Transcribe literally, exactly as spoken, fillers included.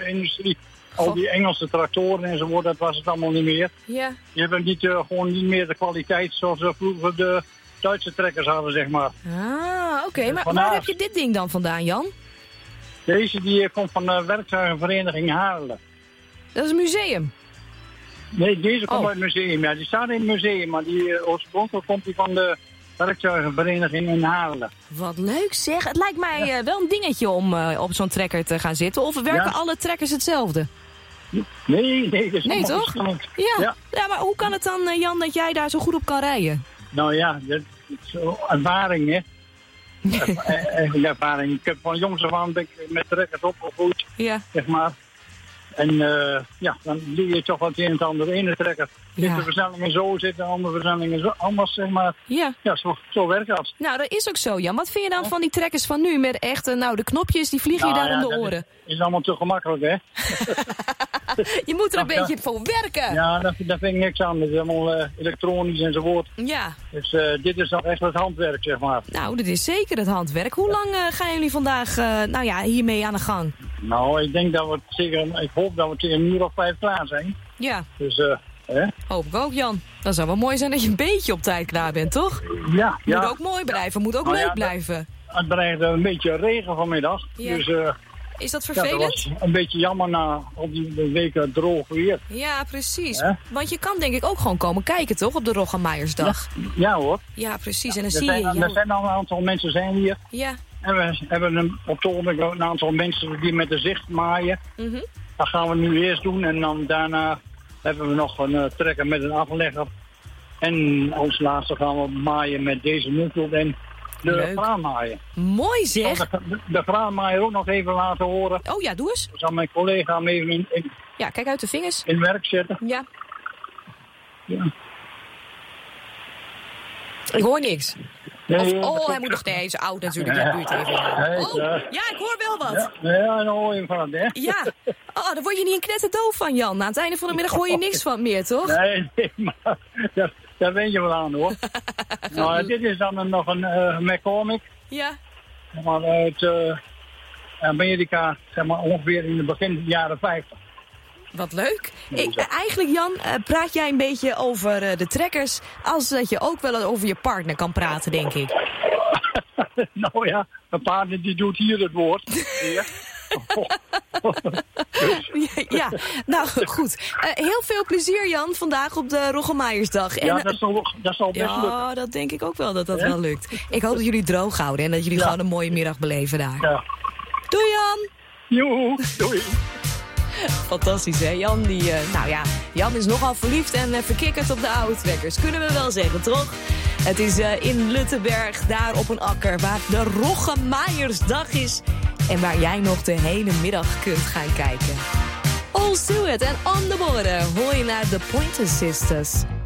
milieuindustrie. Al die Engelse tractoren enzovoort, dat was het allemaal niet meer. Ja. Die hebben niet, uh, gewoon niet meer de kwaliteit zoals we vroeger de Duitse trekkers hadden, zeg maar. Ah, oké. Okay. Maar Vandaag, waar heb je dit ding dan vandaan, Jan? Deze die komt van de werktuigenvereniging Haarlem. Dat is een museum? Nee, deze komt oh. uit het museum. Ja, die staat in het museum, maar die uh, oorspronkelijk komt die van de werktuigenvereniging in Haarlem. Wat leuk zeg. Het lijkt mij ja. uh, wel een dingetje om uh, op zo'n trekker te gaan zitten. Of werken ja. alle trekkers hetzelfde? Nee, nee. Dat is nee, toch? Ja. Ja. ja, maar hoe kan het dan, uh, Jan, dat jij daar zo goed op kan rijden? Nou ja, dat is ervaring, hè. Eigenlijk ervaring. Ik heb van jongs af aan met trekkers opgegroeid, ja. zeg maar. En uh, ja, dan leer je toch wat een en ander. De ene trekker zit ja. de versnellingen zo, zit de andere versnellingen zo, anders, zeg maar. Ja, ja zo, zo werkt dat. Nou, dat is ook zo, Jan. Wat vind je dan ja. van die trekkers van nu? Met echt, uh, nou, de knopjes, die vliegen nou, je daar ja, om de oren. Is, is allemaal te gemakkelijk, hè? Je moet er een ja, beetje voor werken. Ja, daar, daar vind ik niks aan. Het is allemaal uh, elektronisch enzovoort. Ja. Dus uh, dit is nog echt het handwerk, zeg maar. Nou, dit is zeker het handwerk. Hoe lang uh, gaan jullie vandaag, uh, nou ja, hiermee aan de gang? Nou, ik denk dat we zeker, ik hoop dat we tegen een uur of vijf klaar zijn. Ja. Dus, eh, hè? Hoop ik ook, Jan. Dan zou wel mooi zijn dat je een beetje op tijd klaar bent, toch? Ja, Moet ja. ook mooi blijven, moet ook nou, leuk ja, blijven. Het dreigt een beetje regen vanmiddag. Ja. Dus, uh, is dat vervelend? Ja, dat was een beetje jammer na op die weken droog weer. Ja, precies. Hè? Want je kan denk ik ook gewoon komen kijken, toch? Op de Roggemeiersdag. Ja, ja hoor. Ja, precies. En dan er zie zijn, je... Er zijn al een aantal mensen zijn hier. Ja. En we hebben een, op het ogenblik een aantal mensen die met de zicht maaien. Mm-hmm. Dat gaan we nu eerst doen. En dan daarna hebben we nog een uh, trekker met een aflegger. En als laatste gaan we maaien met deze nuchel en de graanmaaier. Mooi zeg. De, de, de graanmaaier ook nog even laten horen. Oh ja, doe eens. Ik zal mijn collega hem even in, in, ja, kijk uit de vingers. in werk zetten. Ja. Ja. Ik hoor niks. Nee, of, oh, hij moet nog deze oud natuurlijk. Ja, buurt even. Ja. Oh, ja, ik hoor wel wat. Ja, ja dan hoor je van het, hè? Ja. Oh, daar word je niet een knetterdoof van, Jan. Aan het einde van de middag hoor je niks van meer, toch? Nee, nee, maar daar, daar ben je wel aan, hoor. Nou, dit is dan een, nog een uh, McCormick. Ja. Maar uit uh, Amerika, zeg maar ongeveer in de begin jaren vijftig. Wat leuk. Ik, eigenlijk, Jan, uh, praat jij een beetje over uh, de trekkers, als dat je ook wel over je partner kan praten, denk ik. Nou ja, mijn partner die doet hier het woord. Ja. ja, ja, nou goed. Uh, heel veel plezier, Jan, vandaag op de Roggemeiersdag. Ja, en, dat, zal, dat zal best ja, lukken. Ja, dat denk ik ook wel dat dat ja? wel lukt. Ik hoop dat jullie droog houden en dat jullie ja. gewoon een mooie middag beleven daar. Ja. Doei, Jan! Joe, doei! Fantastisch, hè? Jan, die, uh, nou ja, Jan is nogal verliefd en uh, verkikkerd op de oude trekkers. Kunnen we wel zeggen, toch? Het is uh, in Luttenberg, daar op een akker, waar de Roggemeiersdag is. En waar jij nog de hele middag kunt gaan kijken. All do it en on the border hoor je naar de Pointer Sisters.